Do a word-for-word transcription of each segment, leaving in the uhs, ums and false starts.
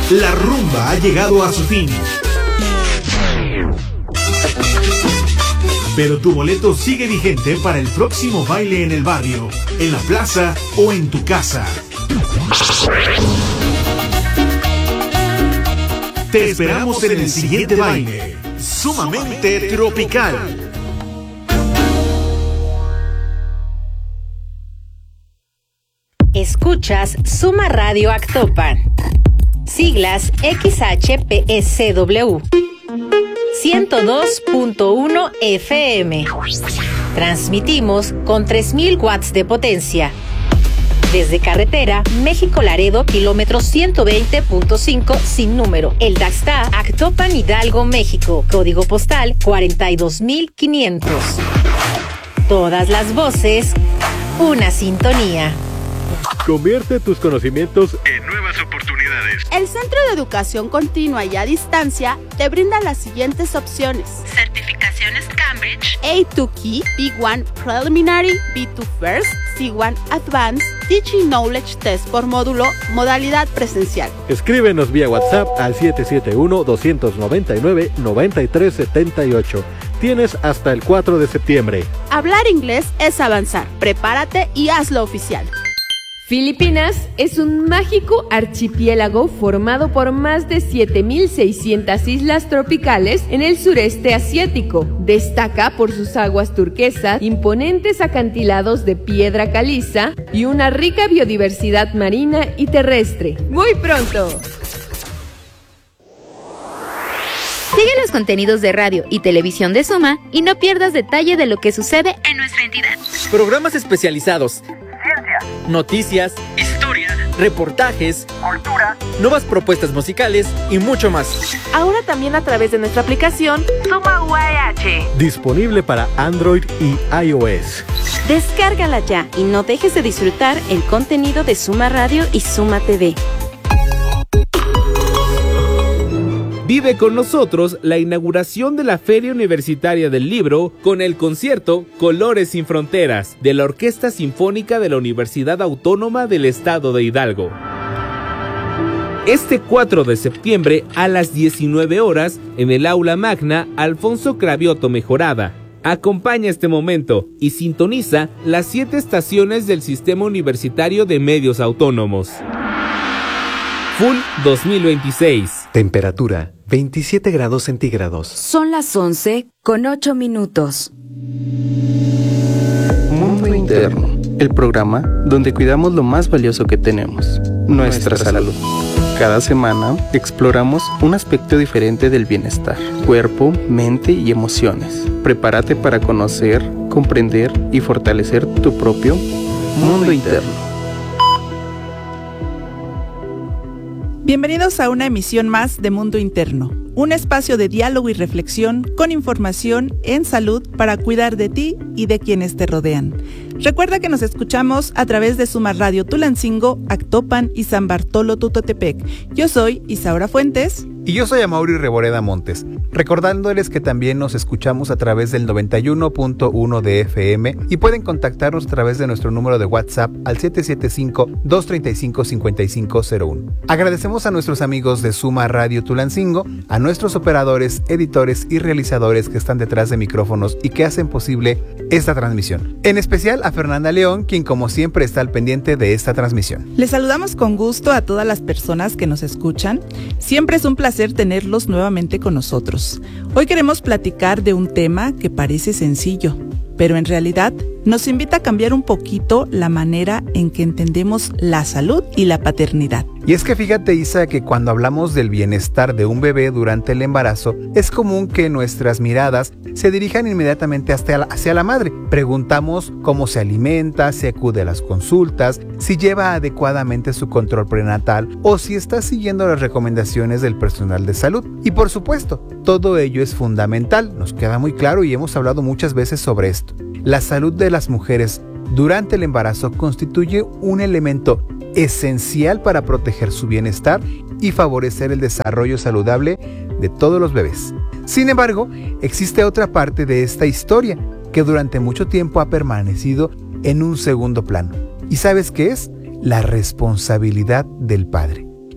La rumba ha llegado a su fin. Pero tu boleto sigue vigente para el próximo baile en el barrio, en la plaza o en tu casa. Te esperamos en el siguiente baile, Sumamente Tropical. Escuchas Suma Radio Actopan. Siglas X H P S W. ciento dos punto uno F M. Transmitimos con tres mil watts de potencia. Desde carretera México-Laredo, kilómetro ciento veinte punto cinco sin número. El Daxta, Actopan, Hidalgo, México. Código postal cuarenta y dos mil quinientos. Todas las voces, una sintonía. Convierte tus conocimientos en nuevas oportunidades. El Centro de Educación Continua y a Distancia te brinda las siguientes opciones: certificaciones Cambridge, A dos Key, B uno Preliminary, B dos First, C uno Advanced, Teaching Knowledge Test por módulo, modalidad presencial. Escríbenos vía WhatsApp al siete siete uno, dos nueve nueve, nueve tres siete ocho. Tienes hasta el cuatro de septiembre. Hablar inglés es avanzar. Prepárate y hazlo oficial. Filipinas es un mágico archipiélago formado por más de siete mil seiscientas islas tropicales en el sureste asiático. Destaca por sus aguas turquesas, imponentes acantilados de piedra caliza y una rica biodiversidad marina y terrestre. ¡Muy pronto! Sigue los contenidos de radio y televisión de Suma y no pierdas detalle de lo que sucede en nuestra entidad. Programas especializados, ciencia, noticias, historia, reportajes, cultura, nuevas propuestas musicales y mucho más. Ahora también a través de nuestra aplicación Suma U A H. Disponible para Android y iOS. Descárgala ya y no dejes de disfrutar el contenido de Suma Radio y Suma T V. Vive con nosotros la inauguración de la Feria Universitaria del Libro con el concierto Colores sin Fronteras de la Orquesta Sinfónica de la Universidad Autónoma del Estado de Hidalgo. Este cuatro de septiembre a las diecinueve horas en el Aula Magna Alfonso Cravioto Mejorada. Acompaña este momento y sintoniza las siete estaciones del Sistema Universitario de Medios Autónomos. F U L dos mil veintiséis. Temperatura veintisiete grados centígrados. Son las once con ocho minutos. Mundo Interno, el programa donde cuidamos lo más valioso que tenemos, nuestra salud. Cada semana exploramos un aspecto diferente del bienestar, cuerpo, mente y emociones. Prepárate para conocer, comprender y fortalecer tu propio mundo interno. Bienvenidos a una emisión más de Mundo Interno, un espacio de diálogo y reflexión con información en salud para cuidar de ti y de quienes te rodean. Recuerda que nos escuchamos a través de Suma Radio Tulancingo, Actopan y San Bartolo Tutotepec. Yo soy Isaura Fuentes. Y yo soy Amaury Reboreda Montes, recordándoles que también nos escuchamos a través del noventa y uno punto uno de F M y pueden contactarnos a través de nuestro número de WhatsApp al siete siete cinco, dos tres cinco, cinco cinco cero uno. Agradecemos a nuestros amigos de Suma Radio Tulancingo, a nuestros operadores, editores y realizadores que están detrás de micrófonos y que hacen posible esta transmisión. En especial a Fernanda León, quien como siempre está al pendiente de esta transmisión. Les saludamos con gusto a todas las personas que nos escuchan. Siempre es un placer tenerlos nuevamente con nosotros. Hoy queremos platicar de un tema que parece sencillo, pero en realidad nos invita a cambiar un poquito la manera en que entendemos la salud y la paternidad. Y es que fíjate, Isa, que cuando hablamos del bienestar de un bebé durante el embarazo, es común que nuestras miradas se dirijan inmediatamente hacia la, hacia la madre. Preguntamos cómo se alimenta, si acude a las consultas, si lleva adecuadamente su control prenatal o si está siguiendo las recomendaciones del personal de salud. Y por supuesto, todo ello es fundamental, nos queda muy claro y hemos hablado muchas veces sobre esto. La salud de las mujeres durante el embarazo constituye un elemento esencial para proteger su bienestar y favorecer el desarrollo saludable de todos los bebés. Sin embargo, existe otra parte de esta historia que durante mucho tiempo ha permanecido en un segundo plano. ¿Y sabes qué es? La responsabilidad del padre.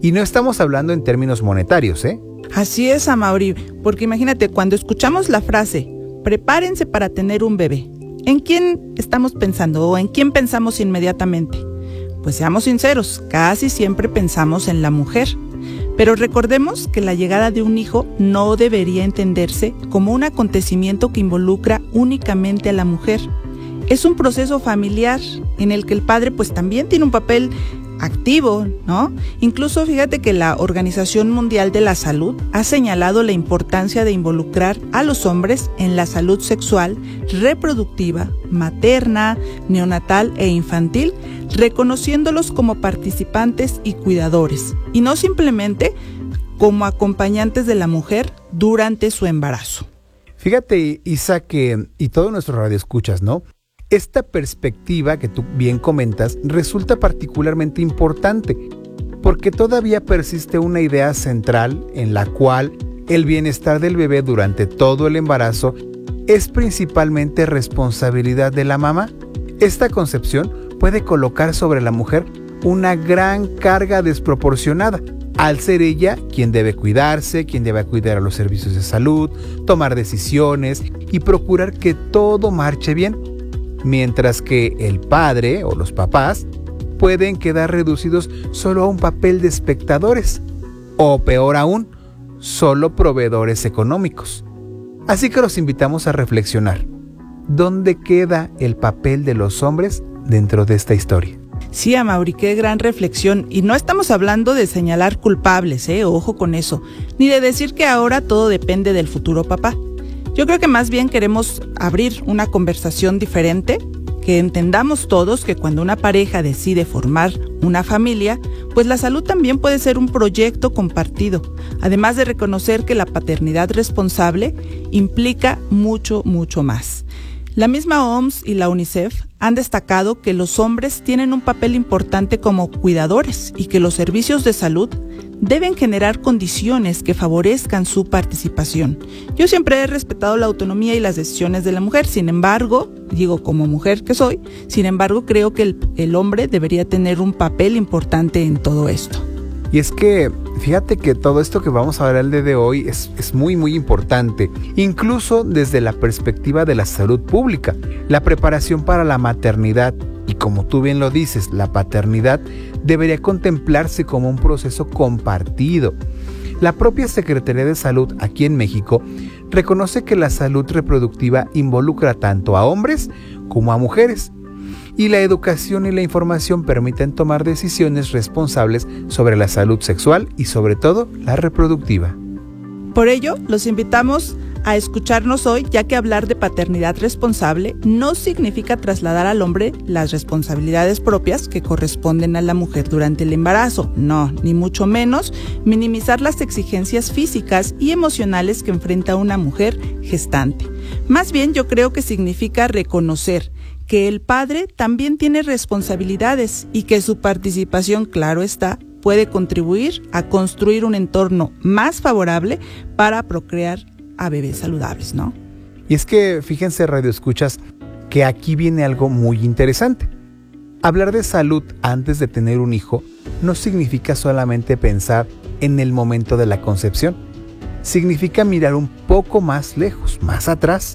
Y no estamos hablando en términos monetarios, ¿eh? Así es, Amaury, porque imagínate, cuando escuchamos la frase, prepárense para tener un bebé, ¿en quién estamos pensando o en quién pensamos inmediatamente? Pues seamos sinceros, casi siempre pensamos en la mujer. Pero recordemos que la llegada de un hijo no debería entenderse como un acontecimiento que involucra únicamente a la mujer. Es un proceso familiar en el que el padre pues también tiene un papel activo, ¿no? Incluso fíjate que la Organización Mundial de la Salud ha señalado la importancia de involucrar a los hombres en la salud sexual, reproductiva, materna, neonatal e infantil, reconociéndolos como participantes y cuidadores, y no simplemente como acompañantes de la mujer durante su embarazo. Fíjate, Isa, que, y todos nuestros radioescuchas, ¿no? Esta perspectiva que tú bien comentas resulta particularmente importante porque todavía persiste una idea central en la cual el bienestar del bebé durante todo el embarazo es principalmente responsabilidad de la mamá. Esta concepción puede colocar sobre la mujer una gran carga desproporcionada, al ser ella quien debe cuidarse, quien debe cuidar a los servicios de salud, tomar decisiones y procurar que todo marche bien. Mientras que el padre o los papás pueden quedar reducidos solo a un papel de espectadores o peor aún, solo proveedores económicos. Así que los invitamos a reflexionar. ¿Dónde queda el papel de los hombres dentro de esta historia? Sí, Amaury, qué gran reflexión. Y no estamos hablando de señalar culpables, ¿eh? Ojo con eso. Ni de decir que ahora todo depende del futuro papá. Yo creo que más bien queremos abrir una conversación diferente, que entendamos todos que cuando una pareja decide formar una familia, pues la salud también puede ser un proyecto compartido, además de reconocer que la paternidad responsable implica mucho, mucho más. La misma O M S y la UNICEF han destacado que los hombres tienen un papel importante como cuidadores y que los servicios de salud deben generar condiciones que favorezcan su participación. Yo siempre he respetado la autonomía y las decisiones de la mujer, sin embargo, digo como mujer que soy, sin embargo creo que el, el hombre debería tener un papel importante en todo esto. Y es que, fíjate que todo esto que vamos a hablar el día de hoy es, es muy muy importante, incluso desde la perspectiva de la salud pública, la preparación para la maternidad y como tú bien lo dices, la paternidad debería contemplarse como un proceso compartido. La propia Secretaría de Salud aquí en México reconoce que la salud reproductiva involucra tanto a hombres como a mujeres. Y la educación y la información permiten tomar decisiones responsables sobre la salud sexual y sobre todo la reproductiva. Por ello, los invitamos a escucharnos hoy, ya que hablar de paternidad responsable no significa trasladar al hombre las responsabilidades propias que corresponden a la mujer durante el embarazo. No, ni mucho menos minimizar las exigencias físicas y emocionales que enfrenta una mujer gestante. Más bien, yo creo que significa reconocer que el padre también tiene responsabilidades y que su participación, claro está, puede contribuir a construir un entorno más favorable para procrear a bebés saludables, ¿no? Y es que, fíjense, radioescuchas, que aquí viene algo muy interesante. Hablar de salud antes de tener un hijo no significa solamente pensar en el momento de la concepción. Significa mirar un poco más lejos, más atrás.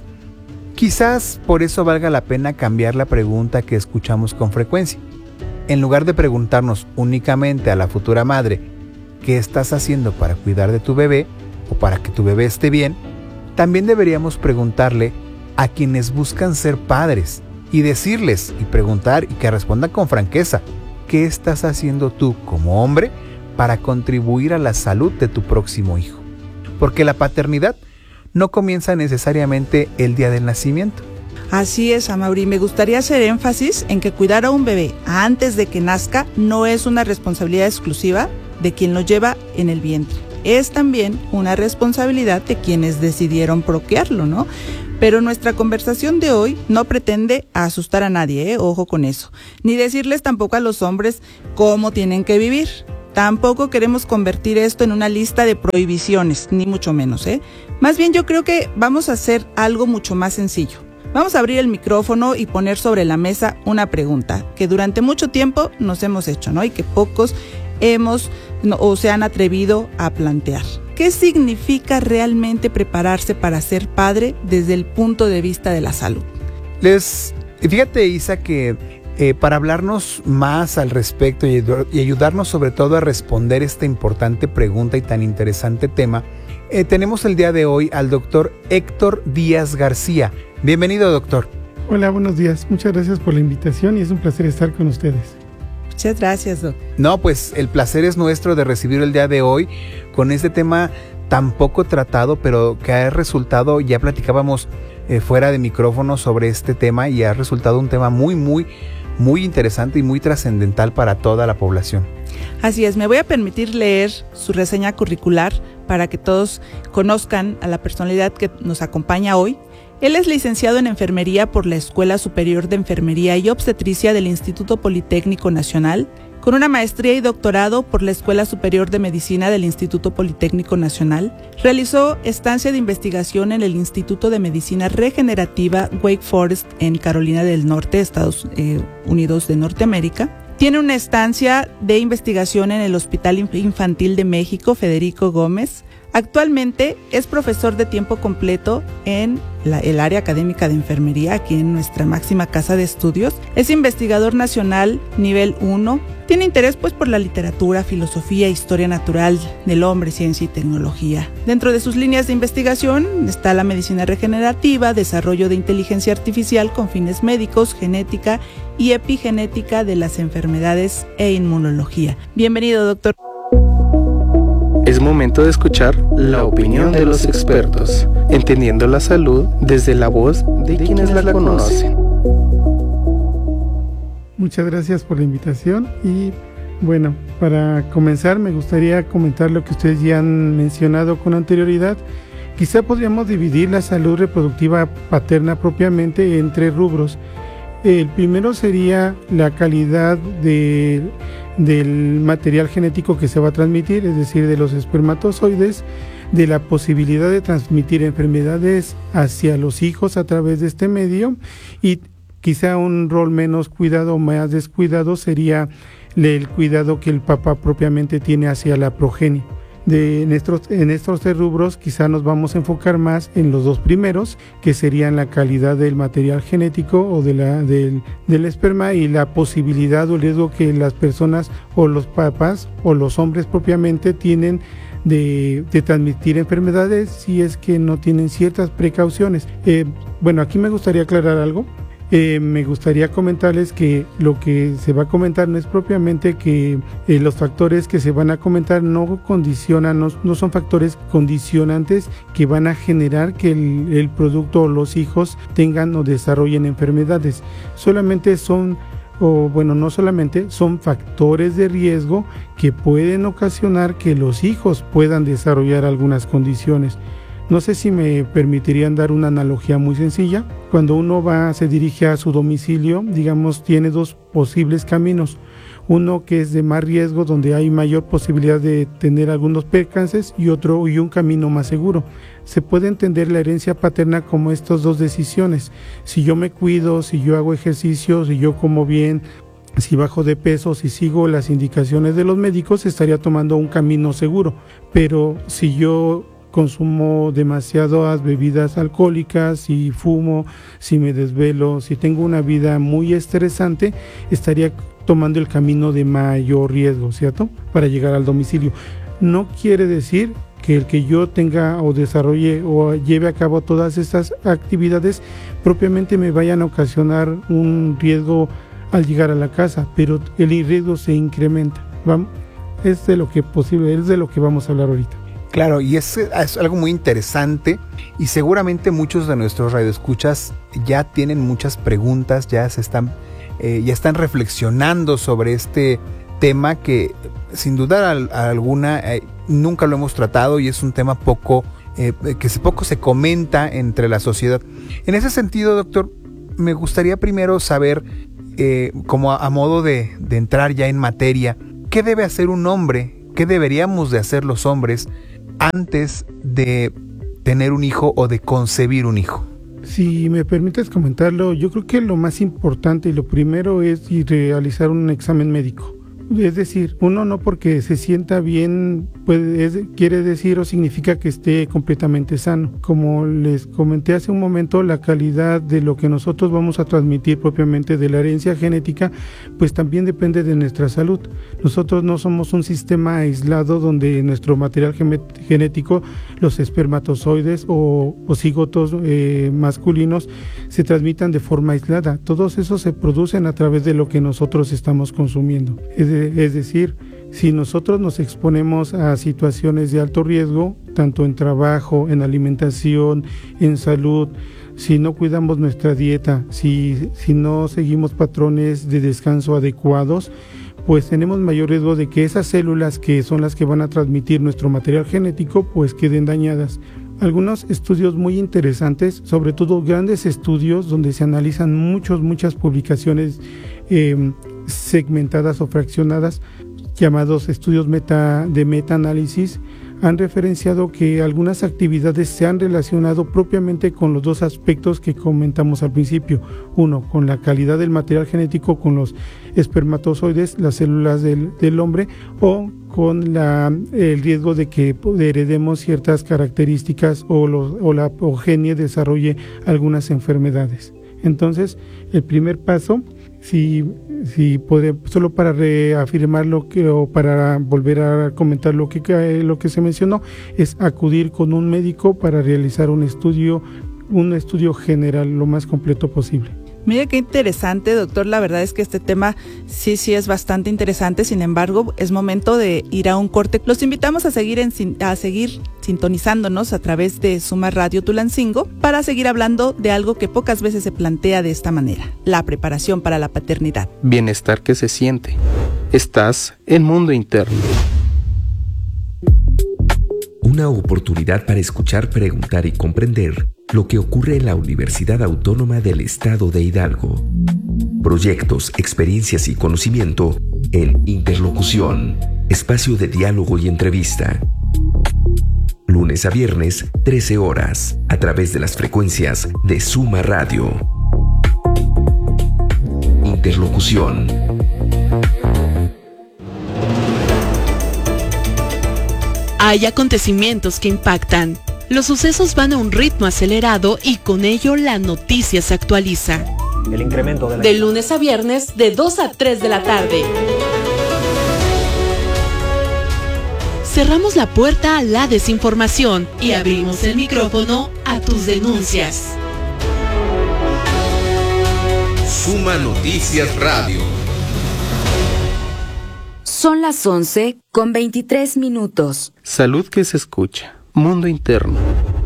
Quizás por eso valga la pena cambiar la pregunta que escuchamos con frecuencia. En lugar de preguntarnos únicamente a la futura madre ¿qué estás haciendo para cuidar de tu bebé o para que tu bebé esté bien?, también deberíamos preguntarle a quienes buscan ser padres y decirles y preguntar y que respondan con franqueza ¿qué estás haciendo tú como hombre para contribuir a la salud de tu próximo hijo? Porque la paternidad no comienza necesariamente el día del nacimiento. Así es, Amaury. Me gustaría hacer énfasis en que cuidar a un bebé antes de que nazca no es una responsabilidad exclusiva de quien lo lleva en el vientre. Es también una responsabilidad de quienes decidieron procrearlo, ¿no? Pero nuestra conversación de hoy no pretende asustar a nadie, ¿eh? Ojo con eso. Ni decirles tampoco a los hombres cómo tienen que vivir. Tampoco queremos convertir esto en una lista de prohibiciones, ni mucho menos, ¿eh? Más bien yo creo que vamos a hacer algo mucho más sencillo. Vamos a abrir el micrófono y poner sobre la mesa una pregunta que durante mucho tiempo nos hemos hecho, ¿no? Y que pocos hemos no, o se han atrevido a plantear. ¿Qué significa realmente prepararse para ser padre desde el punto de vista de la salud? Les, fíjate, Isa, que eh, para hablarnos más al respecto y, y ayudarnos sobre todo a responder esta importante pregunta y tan interesante tema, eh, tenemos el día de hoy al doctor Héctor Díaz García. Bienvenido, doctor. Hola, buenos días. Muchas gracias por la invitación y es un placer estar con ustedes. Muchas gracias, doctor. No, pues el placer es nuestro de recibir el día de hoy con este tema tan poco tratado, pero que ha resultado, ya platicábamos eh, fuera de micrófono sobre este tema y ha resultado un tema muy, muy, muy interesante y muy trascendental para toda la población. Así es, me voy a permitir leer su reseña curricular para que todos conozcan a la personalidad que nos acompaña hoy. Él es licenciado en Enfermería por la Escuela Superior de Enfermería y Obstetricia del Instituto Politécnico Nacional, con una maestría y doctorado por la Escuela Superior de Medicina del Instituto Politécnico Nacional. Realizó estancia de investigación en el Instituto de Medicina Regenerativa Wake Forest en Carolina del Norte, Estados eh, Unidos de Norteamérica. Tiene una estancia de investigación en el Hospital Infantil de México, Federico Gómez. Actualmente es profesor de tiempo completo en la, el área académica de enfermería, aquí en nuestra máxima casa de estudios. Es investigador nacional nivel uno. Tiene interés pues por la literatura, filosofía, historia natural del hombre, ciencia y tecnología. Dentro de sus líneas de investigación está la medicina regenerativa, desarrollo de inteligencia artificial con fines médicos, genética y epigenética de las enfermedades e inmunología. Bienvenido, doctor. Es momento de escuchar la opinión de los expertos, entendiendo la salud desde la voz de quienes la conocen. Muchas gracias por la invitación y bueno, para comenzar me gustaría comentar lo que ustedes ya han mencionado con anterioridad. Quizá podríamos dividir la salud reproductiva paterna propiamente en tres rubros. El primero sería la calidad de, del material genético que se va a transmitir, es decir, de los espermatozoides, de la posibilidad de transmitir enfermedades hacia los hijos a través de este medio, y quizá un rol menos cuidado o más descuidado sería el cuidado que el papá propiamente tiene hacia la progenie. De, en, estos, en estos tres rubros quizá nos vamos a enfocar más en los dos primeros, que serían la calidad del material genético o de la, del, del esperma y la posibilidad o el riesgo que las personas o los papás o los hombres propiamente tienen de, de transmitir enfermedades si es que no tienen ciertas precauciones. Eh, bueno, aquí me gustaría aclarar algo. Eh, me gustaría comentarles que lo que se va a comentar no es propiamente que eh, los factores que se van a comentar no condicionan, no, no son factores condicionantes que van a generar que el, el producto o los hijos tengan o desarrollen enfermedades. Solamente son, o bueno, no solamente, son factores de riesgo que pueden ocasionar que los hijos puedan desarrollar algunas condiciones. No sé si me permitirían dar una analogía muy sencilla. Cuando uno va, se dirige a su domicilio, digamos, tiene dos posibles caminos. Uno que es de más riesgo, donde hay mayor posibilidad de tener algunos percances, y otro y un camino más seguro. Se puede entender la herencia paterna como estas dos decisiones. Si yo me cuido, si yo hago ejercicio, si yo como bien, si bajo de peso, si sigo las indicaciones de los médicos, estaría tomando un camino seguro. Pero si yo consumo demasiadas bebidas alcohólicas, si fumo, si me desvelo, si tengo una vida muy estresante, estaría tomando el camino de mayor riesgo, ¿cierto? Para llegar al domicilio. No quiere decir que el que yo tenga o desarrolle o lleve a cabo todas estas actividades propiamente me vayan a ocasionar un riesgo al llegar a la casa, pero el riesgo se incrementa. ¿Vamos? Es de lo que posible, es de lo que vamos a hablar ahorita. Claro, y es, es algo muy interesante y seguramente muchos de nuestros radioescuchas ya tienen muchas preguntas, ya se están, eh, ya están reflexionando sobre este tema que sin duda alguna eh, nunca lo hemos tratado y es un tema poco eh, que poco se comenta entre la sociedad. En ese sentido, doctor, me gustaría primero saber, eh, como a, a modo de, de entrar ya en materia, ¿qué debe hacer un hombre? ¿Qué deberíamos de hacer los hombres antes de tener un hijo o de concebir un hijo? Si me permites comentarlo, yo creo que lo más importante y lo primero es realizar un examen médico. Es decir, uno no porque se sienta bien puede, es, quiere decir o significa que esté completamente sano. Como les comenté hace un momento, la calidad de lo que nosotros vamos a transmitir propiamente de la herencia genética, pues también depende de nuestra salud. Nosotros no somos un sistema aislado donde nuestro material genético, los espermatozoides o, o cigotos eh, masculinos, se transmitan de forma aislada. Todos esos se producen a través de lo que nosotros estamos consumiendo. Es, de, es decir, si nosotros nos exponemos a situaciones de alto riesgo, tanto en trabajo, en alimentación, en salud, si no cuidamos nuestra dieta, si, si no seguimos patrones de descanso adecuados, pues tenemos mayor riesgo de que esas células que son las que van a transmitir nuestro material genético, pues queden dañadas. Algunos estudios muy interesantes, sobre todo grandes estudios donde se analizan muchos, muchas publicaciones eh, segmentadas o fraccionadas, llamados estudios meta, de metaanálisis, han referenciado que algunas actividades se han relacionado propiamente con los dos aspectos que comentamos al principio. Uno, con la calidad del material genético, con los espermatozoides, las células del, del hombre, o con la, el riesgo de que heredemos ciertas características o, los, o la progenie desarrolle algunas enfermedades. Entonces, el primer paso, si, si puede, solo para reafirmar lo que, o para volver a comentar lo que, lo que se mencionó, es acudir con un médico para realizar un estudio, un estudio general lo más completo posible. Mire qué interesante, doctor. La verdad es que este tema sí, sí es bastante interesante. Sin embargo, es momento de ir a un corte. Los invitamos a seguir, en, a seguir sintonizándonos a través de Suma Radio Tulancingo para seguir hablando de algo que pocas veces se plantea de esta manera: la preparación para la paternidad. Bienestar que se siente. Estás en Mundo Interno. Una oportunidad para escuchar, preguntar y comprender lo que ocurre en la Universidad Autónoma del Estado de Hidalgo. Proyectos, experiencias y conocimiento en Interlocución, espacio de diálogo y entrevista. Lunes a viernes, trece horas, a través de las frecuencias de Suma Radio. Interlocución. Hay acontecimientos que impactan. Los sucesos van a un ritmo acelerado y con ello la noticia se actualiza. El incremento de la... De lunes a viernes, de dos a tres de la tarde. Cerramos la puerta a la desinformación y abrimos el micrófono a tus denuncias. Suma Noticias Radio. Son las once con veintitrés minutos. Salud que se escucha. Mundo Interno.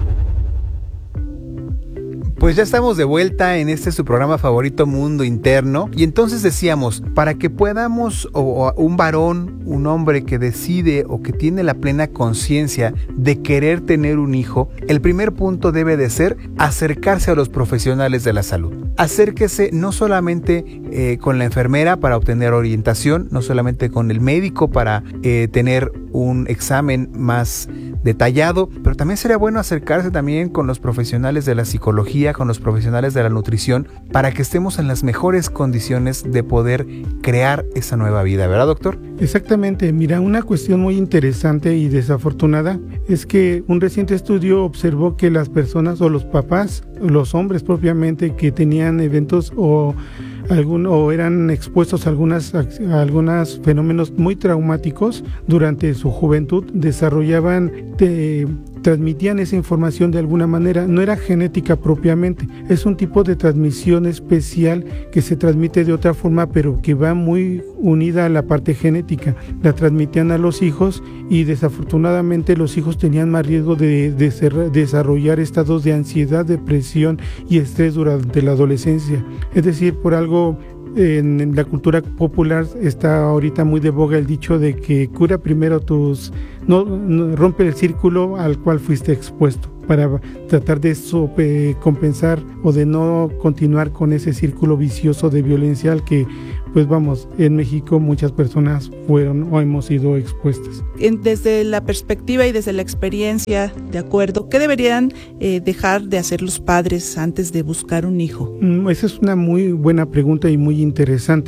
Pues ya estamos de vuelta en este su programa favorito, Mundo Interno, y entonces decíamos, para que podamos, o, o un varón, un hombre que decide o que tiene la plena conciencia de querer tener un hijo, el primer punto debe de ser acercarse a los profesionales de la salud. Acérquese no solamente eh, con la enfermera para obtener orientación, no solamente con el médico para eh, tener un examen más detallado, pero también sería bueno acercarse también con los profesionales de la psicología, con los profesionales de la nutrición, para que estemos en las mejores condiciones de poder crear esa nueva vida, ¿verdad, doctor? Exactamente. Mira, una cuestión muy interesante y desafortunada es que un reciente estudio observó que las personas o los papás, los hombres propiamente, que tenían eventos o Algún, o eran expuestos a algunas a algunos fenómenos muy traumáticos durante su juventud, desarrollaban, te, transmitían esa información de alguna manera. No era genética propiamente, es un tipo de transmisión especial que se transmite de otra forma, pero que va muy unida a la parte genética. La transmitían a los hijos y desafortunadamente los hijos tenían más riesgo de, de ser, desarrollar estados de ansiedad, depresión y estrés durante la adolescencia. Es decir, por algo En, en la cultura popular está ahorita muy de boga el dicho de que cura primero tus... No, no rompe el círculo al cual fuiste expuesto, para tratar de eso, eh, compensar o de no continuar con ese círculo vicioso de violencia al que, pues vamos, en México muchas personas fueron o hemos sido expuestas. Desde la perspectiva y desde la experiencia, de acuerdo, ¿qué deberían eh, dejar de hacer los padres antes de buscar un hijo? Mm, esa es una muy buena pregunta y muy interesante.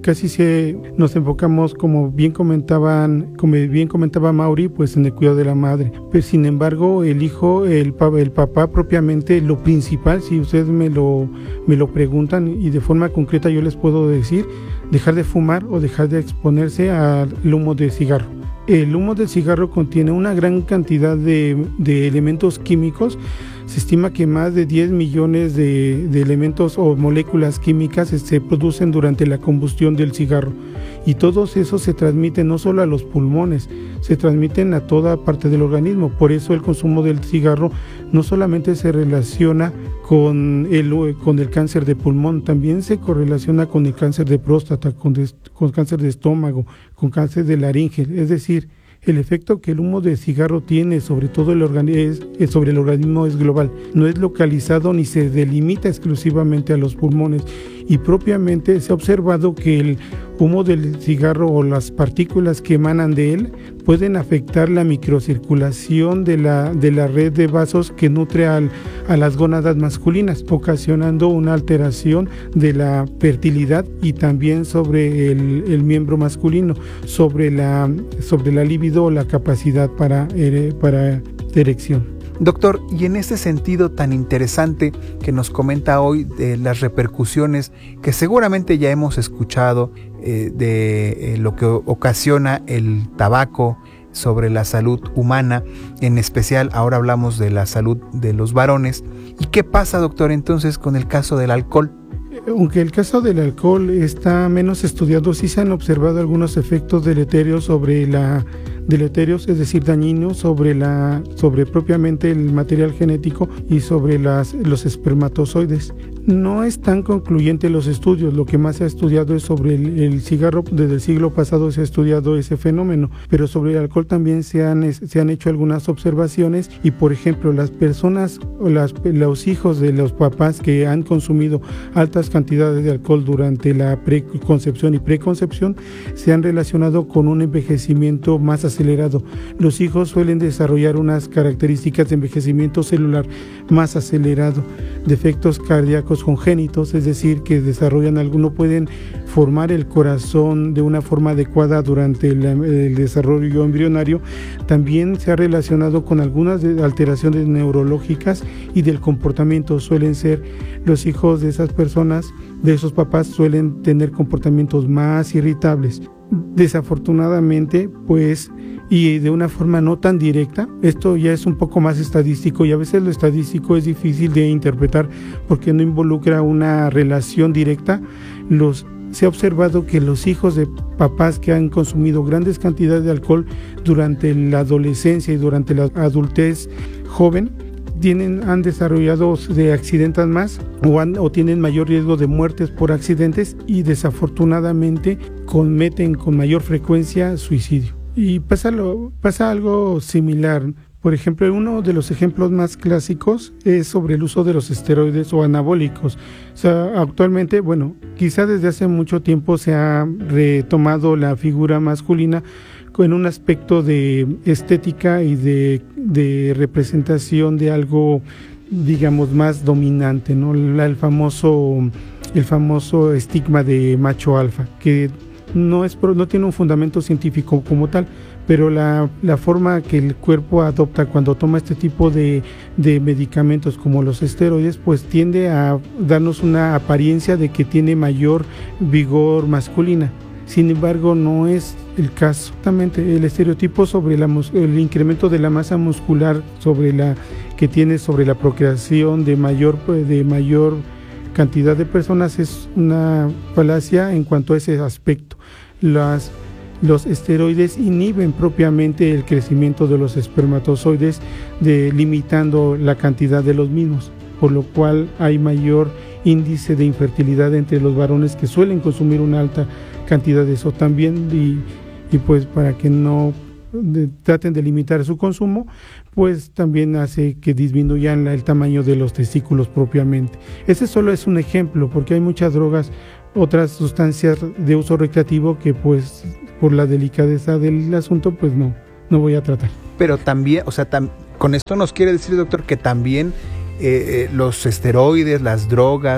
casi se nos enfocamos, como bien comentaban, como bien comentaba Mauri, pues en el cuidado de la madre. Pero sin embargo, el hijo, el, el papá propiamente, lo principal, si ustedes me lo, me lo preguntan y de forma concreta yo les puedo decir, dejar de fumar o dejar de exponerse al humo de cigarro. El humo del cigarro contiene una gran cantidad de, de elementos químicos. Se estima que más de diez millones de, de elementos o moléculas químicas se producen durante la combustión del cigarro, y todos esos se transmiten no solo a los pulmones, se transmiten a toda parte del organismo. Por eso el consumo del cigarro no solamente se relaciona con el, con el cáncer de pulmón, también se correlaciona con el cáncer de próstata, con, des, con cáncer de estómago, con cáncer de laringe. Es decir, el efecto que el humo de cigarro tiene sobre todo el organismo, sobre el organismo es global, no es localizado ni se delimita exclusivamente a los pulmones, y propiamente se ha observado que el humo del cigarro o las partículas que emanan de él pueden afectar la microcirculación de la, de la red de vasos que nutre al, a las gónadas masculinas, ocasionando una alteración de la fertilidad y también sobre el, el miembro masculino, sobre la, sobre la libido o la capacidad para, para erección. Doctor, y en este sentido tan interesante que nos comenta hoy de las repercusiones que seguramente ya hemos escuchado eh, de eh, lo que ocasiona el tabaco sobre la salud humana, en especial ahora hablamos de la salud de los varones. ¿Y qué pasa, doctor, entonces con el caso del alcohol? Aunque el caso del alcohol está menos estudiado, sí se han observado algunos efectos deleterios sobre la deleterios, es decir, dañinos sobre la sobre propiamente el material genético y sobre las los espermatozoides. No es tan concluyente los estudios, lo que más se ha estudiado es sobre el, el cigarro. Desde el siglo pasado se ha estudiado ese fenómeno, pero sobre el alcohol también se han, se han hecho algunas observaciones, y por ejemplo las personas o las, los hijos de los papás que han consumido altas cantidades de alcohol durante la preconcepción y preconcepción se han relacionado con un envejecimiento más acelerado. Los hijos suelen desarrollar unas características de envejecimiento celular más acelerado, defectos cardíacos congénitos, es decir, que desarrollan alguno, pueden formar el corazón de una forma adecuada durante el, el desarrollo embrionario. También se ha relacionado con algunas alteraciones neurológicas y del comportamiento. Suelen ser los hijos de esas personas, de esos papás, suelen tener comportamientos más irritables. Desafortunadamente, pues, y de una forma no tan directa, esto ya es un poco más estadístico, y a veces lo estadístico es difícil de interpretar porque no involucra una relación directa. Los Se ha observado que los hijos de papás que han consumido grandes cantidades de alcohol durante la adolescencia y durante la adultez joven tienen, han desarrollado de accidentes más o, han, o tienen mayor riesgo de muertes por accidentes, y desafortunadamente cometen con mayor frecuencia suicidio. Y pasa, lo, pasa algo similar. Por ejemplo, uno de los ejemplos más clásicos es sobre el uso de los esteroides o anabólicos. O sea, actualmente, bueno, quizá desde hace mucho tiempo se ha retomado la figura masculina en un aspecto de estética y de, de representación de algo, digamos, más dominante, ¿no? La, el famoso, el famoso estigma de macho alfa, que no es no tiene un fundamento científico como tal, pero la, la forma que el cuerpo adopta cuando toma este tipo de, de medicamentos como los esteroides, pues tiende a darnos una apariencia de que tiene mayor vigor masculina. Sin embargo, no es el caso. Exactamente, el estereotipo sobre la, el incremento de la masa muscular sobre la que tiene sobre la procreación de mayor de mayor cantidad de personas es una falacia en cuanto a ese aspecto. Las, los esteroides inhiben propiamente el crecimiento de los espermatozoides, de, limitando la cantidad de los mismos, por lo cual hay mayor índice de infertilidad entre los varones que suelen consumir una alta cantidad de eso también, y, y pues para que no de, traten de limitar su consumo, pues también hace que disminuyan la, el tamaño de los testículos propiamente. Ese solo es un ejemplo, porque hay muchas drogas, otras sustancias de uso recreativo que pues por la delicadeza del asunto pues no, no voy a tratar. Pero también, o sea, tam, con esto nos quiere decir, doctor, que también eh, eh, los esteroides, las drogas,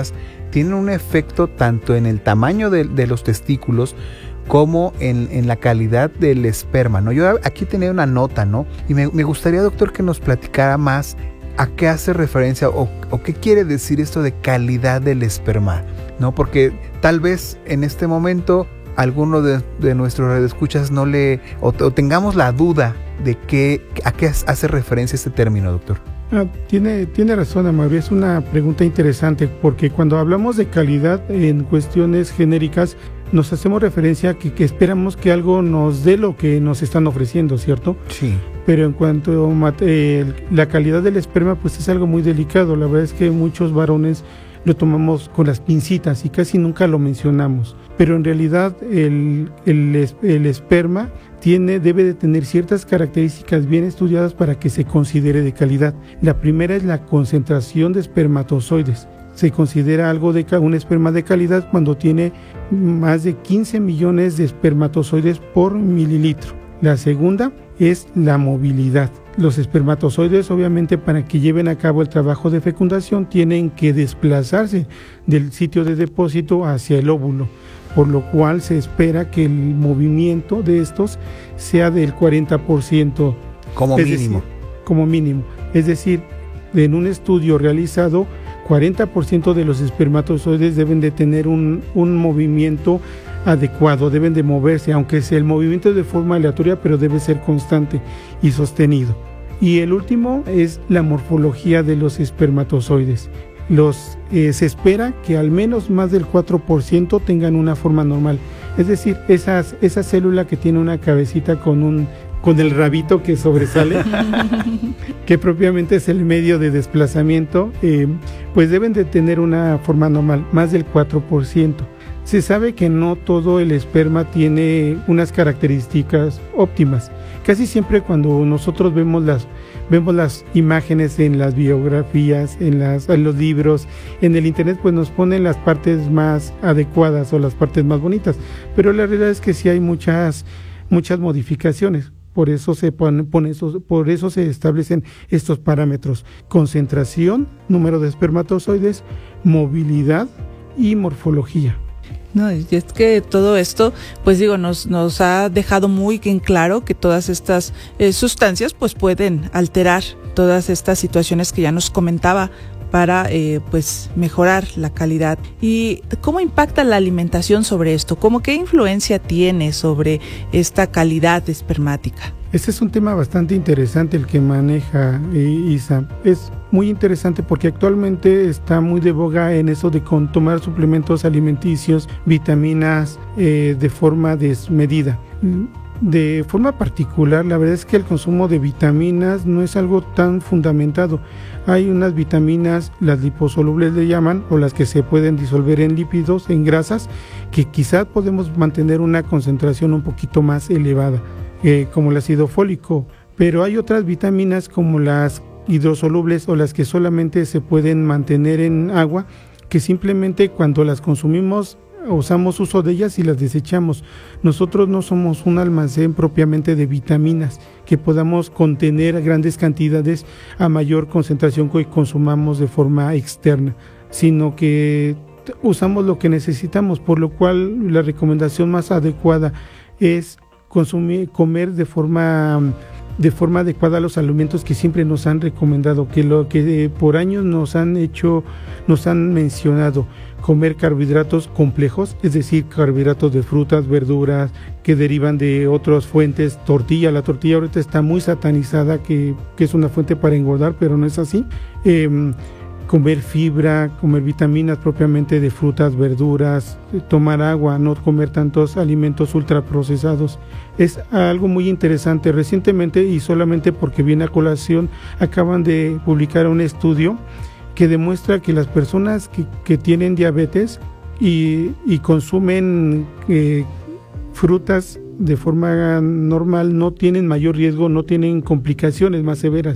tienen un efecto tanto en el tamaño de, de los testículos como en, en la calidad del esperma, ¿no? Yo aquí tenía una nota, ¿no? Y me, me gustaría, doctor, que nos platicara más a qué hace referencia o, o qué quiere decir esto de calidad del esperma, ¿no? Porque tal vez en este momento alguno de, de nuestros radioescuchas no le, o, o tengamos la duda de qué, a qué hace referencia este término, doctor. Ah, tiene, tiene razón, Amaury, es una pregunta interesante porque cuando hablamos de calidad en cuestiones genéricas nos hacemos referencia a que, que esperamos que algo nos dé lo que nos están ofreciendo, ¿cierto? Sí. Pero en cuanto a eh, la calidad del esperma, pues es algo muy delicado. La verdad es que muchos varones lo tomamos con las pincitas y casi nunca lo mencionamos. Pero en realidad el, el, el esperma tiene, debe de tener ciertas características bien estudiadas para que se considere de calidad. La primera es la concentración de espermatozoides. Se considera algo de un esperma de calidad cuando tiene más de quince millones de espermatozoides por mililitro. La segunda es la movilidad. Los espermatozoides, obviamente, para que lleven a cabo el trabajo de fecundación, tienen que desplazarse del sitio de depósito hacia el óvulo, por lo cual se espera que el movimiento de estos sea del cuarenta por ciento. Como mínimo. Decir, como mínimo. Es decir, en un estudio realizado, cuarenta por ciento de los espermatozoides deben de tener un, un movimiento adecuado, deben de moverse, aunque sea el movimiento es de forma aleatoria, pero debe ser constante y sostenido. Y el último es la morfología de los espermatozoides. Los, eh, se espera que al menos más del cuatro por ciento tengan una forma normal, es decir, esas, esa célula que tiene una cabecita con un con el rabito que sobresale, que propiamente es el medio de desplazamiento, eh, pues deben de tener una forma normal, más del cuatro por ciento. Se sabe que no todo el esperma tiene unas características óptimas. Casi siempre cuando nosotros vemos las, vemos las imágenes en las biografías, en, las, en los libros, en el internet, pues nos ponen las partes más adecuadas o las partes más bonitas. Pero la realidad es que sí hay muchas, muchas modificaciones. Por eso se pone, pone esos, por eso se establecen estos parámetros: concentración, número de espermatozoides, movilidad y morfología. No, y es que todo esto, pues digo, nos nos ha dejado muy en claro que todas estas eh, sustancias pues pueden alterar todas estas situaciones que ya nos comentaba para eh, pues mejorar la calidad. ¿Y cómo impacta la alimentación sobre esto? ¿Cómo qué influencia tiene sobre esta calidad espermática? Este es un tema bastante interesante el que maneja eh, Isa. Es muy interesante porque actualmente está muy de boga en eso de con tomar suplementos alimenticios, vitaminas eh, de forma desmedida. De forma particular, la verdad es que el consumo de vitaminas no es algo tan fundamentado. Hay unas vitaminas, las liposolubles le llaman, o las que se pueden disolver en lípidos, en grasas, que quizás podemos mantener una concentración un poquito más elevada, eh, como el ácido fólico. Pero hay otras vitaminas como las hidrosolubles o las que solamente se pueden mantener en agua, que simplemente cuando las consumimos usamos uso de ellas y las desechamos. Nosotros no somos un almacén propiamente de vitaminas que podamos contener grandes cantidades a mayor concentración que consumamos de forma externa, sino que usamos lo que necesitamos, por lo cual la recomendación más adecuada es consumir, comer de forma de forma adecuada los alimentos que siempre nos han recomendado, que lo que eh, por años nos han hecho, nos han mencionado. Comer carbohidratos complejos, es decir, carbohidratos de frutas, verduras, que derivan de otras fuentes. Tortilla, la tortilla ahorita está muy satanizada, que, que es una fuente para engordar, pero no es así. Eh, comer fibra, comer vitaminas propiamente de frutas, verduras, tomar agua, no comer tantos alimentos ultraprocesados. Es algo muy interesante. Recientemente, y solamente porque viene a colación, acaban de publicar un estudio que demuestra que las personas que, que tienen diabetes y, y consumen eh, frutas de forma normal no tienen mayor riesgo, no tienen complicaciones más severas.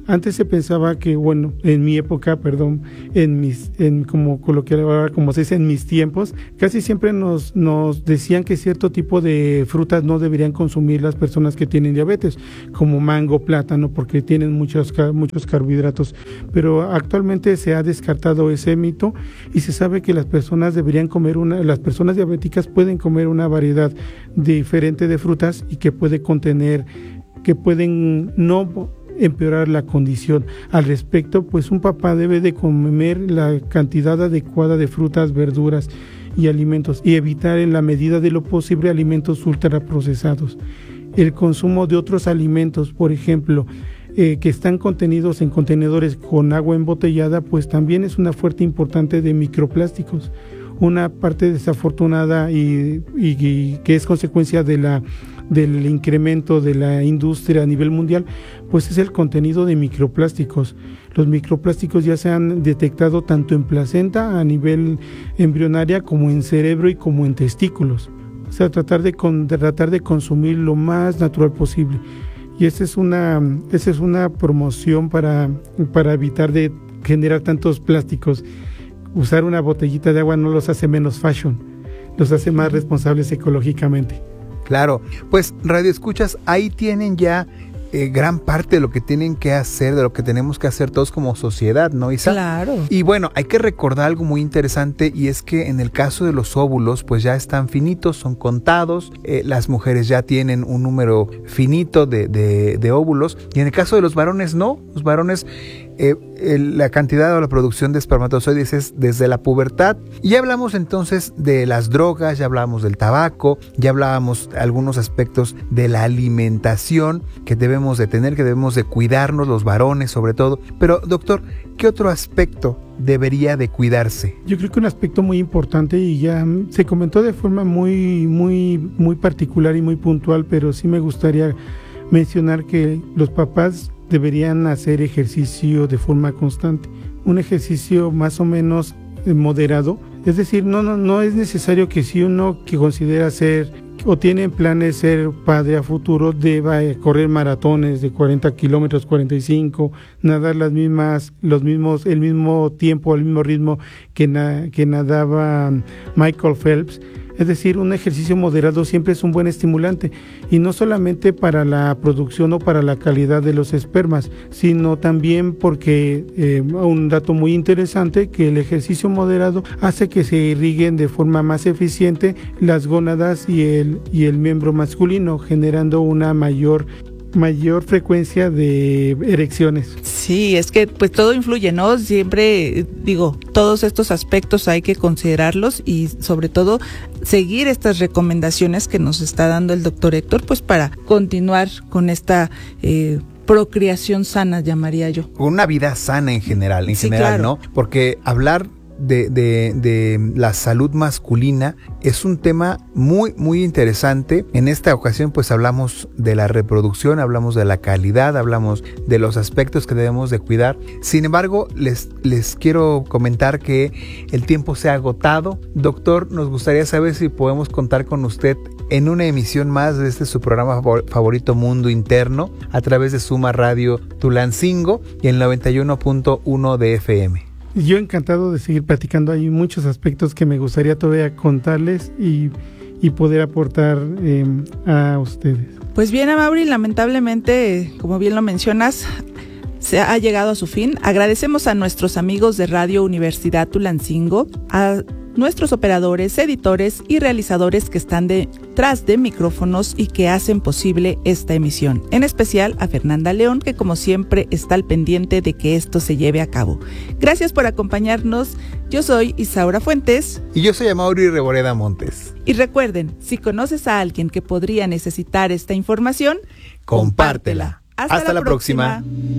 Antes se pensaba que, bueno, en mi época, perdón, en mis, en como coloquial, como se dice, en mis tiempos, casi siempre nos, nos decían que cierto tipo de frutas no deberían consumir las personas que tienen diabetes, como mango, plátano, porque tienen muchos, muchos carbohidratos. Pero actualmente se ha descartado ese mito y se sabe que las personas deberían comer una, las personas diabéticas pueden comer una variedad diferente de frutas y que puede contener, que pueden no empeorar la condición. Al respecto, pues un papá debe de comer la cantidad adecuada de frutas, verduras y alimentos y evitar en la medida de lo posible alimentos ultraprocesados. El consumo de otros alimentos, por ejemplo, eh, que están contenidos en contenedores con agua embotellada, pues también es una fuente importante de microplásticos. Una parte desafortunada y, y, y que es consecuencia de la del incremento de la industria a nivel mundial, pues es el contenido de microplásticos. Los microplásticos ya se han detectado tanto en placenta a nivel embrionaria como en cerebro y como en testículos. O sea, tratar de, con, de tratar de consumir lo más natural posible. Y esa es una, esa es una promoción para, para evitar de generar tantos plásticos. Usar una botellita de agua no los hace menos fashion, los hace más responsables ecológicamente. Claro, pues Radio Escuchas, ahí tienen ya eh, gran parte de lo que tienen que hacer, de lo que tenemos que hacer todos como sociedad, ¿no, Isa? Claro. Y bueno, hay que recordar algo muy interesante y es que en el caso de los óvulos, pues ya están finitos, son contados, eh, las mujeres ya tienen un número finito de, de, de óvulos y en el caso de los varones no, los varones... Eh, el, la cantidad o la producción de espermatozoides es desde la pubertad. Y ya hablamos entonces de las drogas, ya hablamos del tabaco, ya hablábamos algunos aspectos de la alimentación que debemos de tener, que debemos de cuidarnos los varones sobre todo. Pero doctor, ¿qué otro aspecto debería de cuidarse? Yo creo que un aspecto muy importante y ya se comentó de forma muy, muy, muy particular y muy puntual, pero sí me gustaría mencionar que los papás deberían hacer ejercicio de forma constante, un ejercicio más o menos moderado, es decir, no, no, no es necesario que si uno que considera ser o tiene planes ser padre a futuro deba correr maratones de cuarenta kilómetros, cuarenta y cinco, nadar las mismas, los mismos, el mismo tiempo, el mismo ritmo que, na, que nadaba Michael Phelps. Es decir, un ejercicio moderado siempre es un buen estimulante y no solamente para la producción o para la calidad de los espermas, sino también porque eh, un dato muy interesante, que el ejercicio moderado hace que se irriguen de forma más eficiente las gónadas y el, y el miembro masculino, generando una mayor mayor frecuencia de erecciones. Sí, es que pues todo influye, ¿no? Siempre digo, todos estos aspectos hay que considerarlos y sobre todo seguir estas recomendaciones que nos está dando el doctor Héctor, pues para continuar con esta eh, procreación sana, llamaría yo. Una vida sana en general, en sí, general, claro. ¿no? Porque hablar De, de, de la salud masculina es un tema muy muy interesante. En esta ocasión pues hablamos de la reproducción, hablamos de la calidad, hablamos de los aspectos que debemos de cuidar. Sin embargo, les, les quiero comentar que el tiempo se ha agotado. Doctor, nos gustaría saber si podemos contar con usted en una emisión más de este su programa favorito, Mundo Interno, a través de Suma Radio Tulancingo y el noventa y uno punto uno de F M. Yo encantado de seguir platicando. Hay muchos aspectos que me gustaría todavía contarles y, y poder aportar eh, a ustedes. Pues bien, Amaury, lamentablemente, como bien lo mencionas, se ha llegado a su fin. Agradecemos a nuestros amigos de Radio Universidad Tulancingo, a nuestros operadores, editores y realizadores que están detrás de micrófonos y que hacen posible esta emisión. En especial a Fernanda León, que como siempre está al pendiente de que esto se lleve a cabo. Gracias por acompañarnos. Yo soy Isaura Fuentes. Y yo soy Amaury Reboreda Montes. Y recuerden, si conoces a alguien que podría necesitar esta información, compártela. Hasta, Hasta la, la próxima.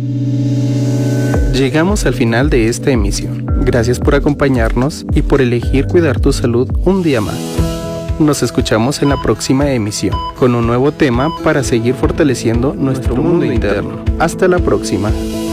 próxima. Llegamos al final de esta emisión. Gracias por acompañarnos y por elegir cuidar tu salud un día más. Nos escuchamos en la próxima emisión con un nuevo tema para seguir fortaleciendo nuestro, nuestro mundo interno. Hasta la próxima.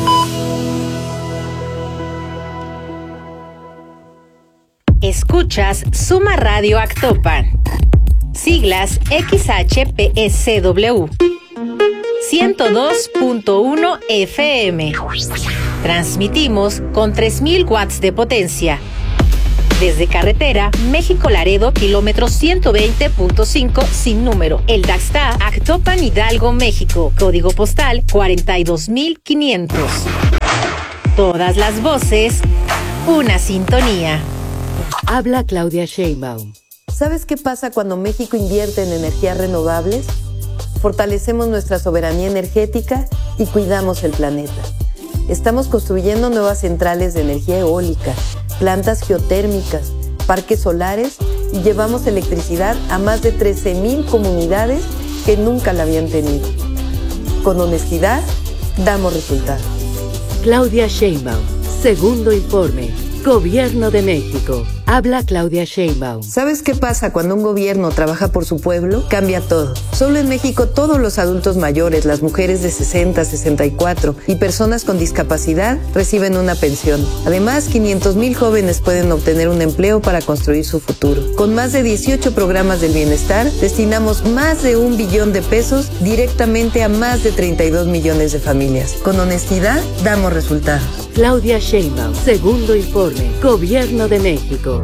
Escuchas Suma Radio Actopan. Siglas X H P S W. ciento dos punto uno F M. Transmitimos con tres mil watts de potencia. Desde carretera, México-Laredo, kilómetro ciento veinte punto cinco sin número. El Daxta, Actopan, Hidalgo, México. Código postal cuarenta y dos mil quinientos. Todas las voces, una sintonía. Habla Claudia Sheinbaum. ¿Sabes qué pasa cuando México invierte en energías renovables? Fortalecemos nuestra soberanía energética y cuidamos el planeta. Estamos construyendo nuevas centrales de energía eólica, plantas geotérmicas, parques solares y llevamos electricidad a más de trece mil comunidades que nunca la habían tenido. Con honestidad, damos resultados. Claudia Sheinbaum, segundo informe. Gobierno de México. Habla Claudia Sheinbaum. ¿Sabes qué pasa cuando un gobierno trabaja por su pueblo? Cambia todo. Solo en México todos los adultos mayores, las mujeres de sesenta, sesenta y cuatro y personas con discapacidad reciben una pensión. Además, quinientos mil jóvenes pueden obtener un empleo para construir su futuro. Con más de dieciocho programas del bienestar, destinamos más de un billón de pesos directamente a más de treinta y dos millones de familias. Con honestidad, damos resultados. Claudia Sheinbaum, segundo informe. Gobierno de México.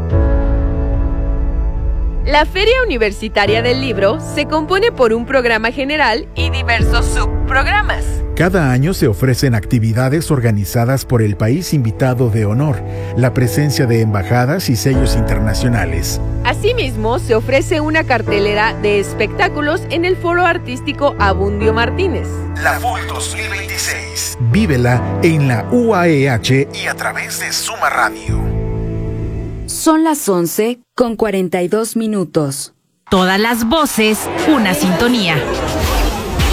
La Feria Universitaria del Libro se compone por un programa general y diversos subprogramas. Cada año se ofrecen actividades organizadas por el país invitado de honor, la presencia de embajadas y sellos internacionales. Asimismo, se ofrece una cartelera de espectáculos en el Foro Artístico Abundio Martínez. La F U L dos mil veintiséis. Vívela en la U A E H y a través de Suma Radio. Son las once con cuarenta y dos minutos. Todas las voces, una sintonía.